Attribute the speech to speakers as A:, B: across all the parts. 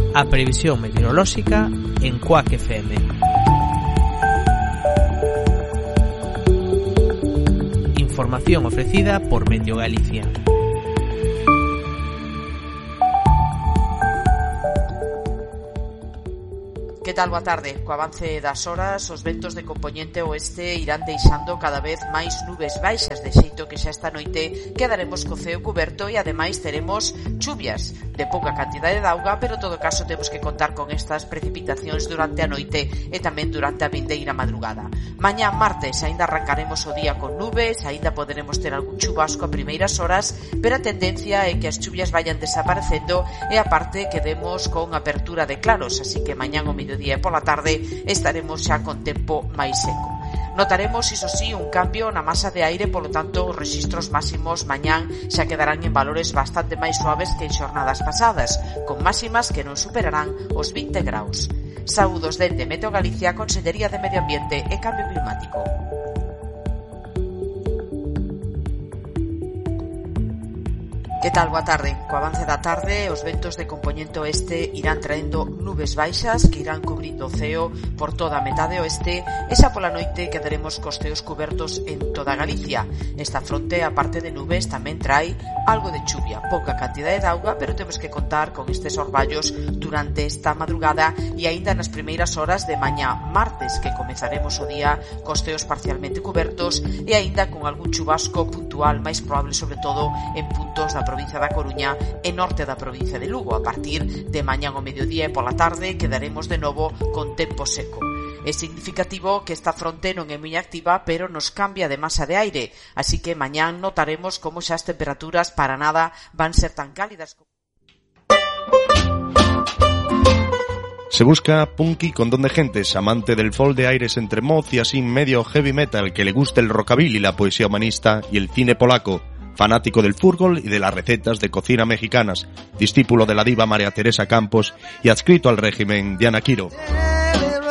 A: A previsión meteorolóxica en Cuac FM. Información ofrecida por Meteo Galicia.
B: Que tal, boa tarde? Co avance das horas, os ventos de compoñente oeste irán deixando cada vez máis nubes baixas, de xeito que xa esta noite quedaremos co ceo cuberto e ademais teremos chuvias de pouca cantidade de auga, pero en todo caso temos que contar con estas precipitacións durante a noite e tamén durante a vindeira madrugada. Mañá martes aínda arrancaremos o día con nubes, aínda poderemos ter algún chubasco a primeiras horas, pero a tendencia é que as chuvias vayan desaparecendo e aparte quedemos con apertura de claros, así que mañán o mediodía e pola tarde estaremos xa con tempo máis seco. Notaremos, iso sí, un cambio na masa de aire, polo tanto os rexistros máximos mañán xa quedarán en valores bastante máis suaves que en xornadas pasadas, con máximas que non superarán os 20 graus. Saúdos dende Meteo Galicia, Consellería de Medio Ambiente e Cambio Climático. Que tal, boa tarde? Co avance da tarde, os ventos de compoñente oeste irán traendo nubes baixas que irán cubrindo o ceo por toda a metade oeste e xa pola noite quedaremos cos ceos cubertos en toda Galicia. Esta fronte, a parte de nubes, tamén trae algo de chuvia, pouca cantidade de auga, pero temos que contar con estes orballos durante esta madrugada e aínda nas primeiras horas de mañá martes, que comezaremos o día cos ceos parcialmente cubertos e aínda con algún chubasco puntual máis probable, sobre todo en puntos da provincia da Coruña e norte da provincia de Lugo. A partir de mañán ao mediodía e pola tarde quedaremos de novo con tempo seco. É significativo que esta fronte non é moi activa, pero nos cambia de masa de aire, así que mañán notaremos como xa as temperaturas para nada van ser tan cálidas.
C: Se busca punky con don de gentes, amante del folk de aires entre moz y así medio heavy metal, que le guste el rockabilly, la poesía humanista y el cine polaco. Fanático del fútbol y de las recetas de cocina mexicanas, discípulo de la diva María Teresa Campos y adscrito al régimen de Ana Quiro.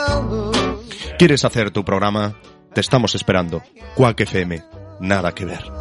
C: ¿Quieres hacer tu programa? Te estamos esperando. Cuac FM, nada que ver.